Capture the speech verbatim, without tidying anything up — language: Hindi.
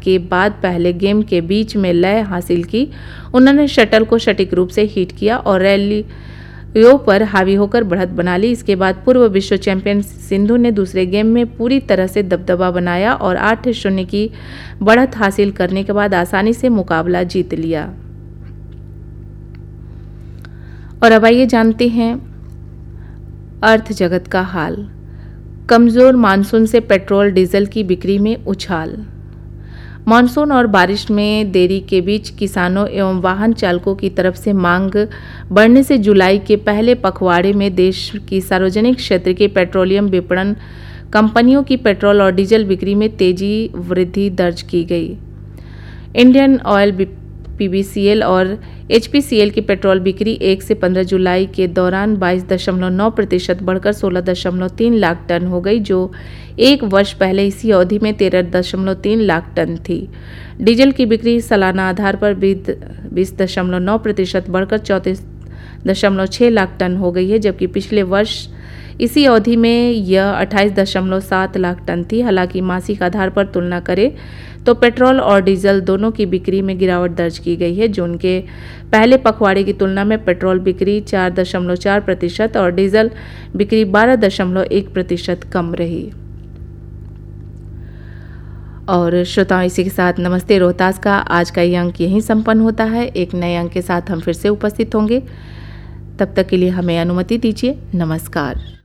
के बाद पहले गेम के बीच में लय हासिल की। उन्होंने शटल को सटीक रूप से हिट किया और रैली यो पर हावी होकर बढ़त बना ली। इसके बाद पूर्व विश्व चैंपियन सिंधु ने दूसरे गेम में पूरी तरह से दबदबा बनाया और आठ शून्य की बढ़त हासिल करने के बाद आसानी से मुकाबला जीत लिया। और अब आइए जानते हैं अर्थ जगत का हाल। कमजोर मानसून से पेट्रोल डीजल की बिक्री में उछाल। मानसून और बारिश में देरी के बीच किसानों एवं वाहन चालकों की तरफ से मांग बढ़ने से जुलाई के पहले पखवाड़े में देश की सार्वजनिक क्षेत्र के पेट्रोलियम विपणन कंपनियों की पेट्रोल और डीजल बिक्री में तेजी वृद्धि दर्ज की गई। इंडियन ऑयल, पीबीसीएल और एचपीसीएल की पेट्रोल बिक्री एक से पंद्रह जुलाई के दौरान बाईस दशमलव नौ प्रतिशत बढ़कर सोलह दशमलव तीन लाख टन हो गई, जो एक वर्ष पहले इसी अवधि में तेरह दशमलव तीन लाख टन थी। डीजल की बिक्री सालाना आधार पर बीस दशमलव नौ प्रतिशत बढ़कर चौंतीस दशमलव छः लाख टन हो गई है, जबकि पिछले वर्ष इसी अवधि में यह अट्ठाईस दशमलव सात लाख टन थी। हालांकि मासिक आधार पर तुलना करें तो पेट्रोल और डीजल दोनों की बिक्री में गिरावट दर्ज की गई है। जून के पहले पखवाड़े की तुलना में पेट्रोल बिक्री चार दशमलव चार प्रतिशत और डीजल बिक्री बारह दशमलव एक प्रतिशत कम रही। और श्रोताओं, इसी के साथ नमस्ते रोहतास का आज का ये अंक यहीं संपन्न होता है। एक नए अंक के साथ हम फिर से उपस्थित होंगे। तब तक के लिए हमें अनुमति दीजिए। नमस्कार।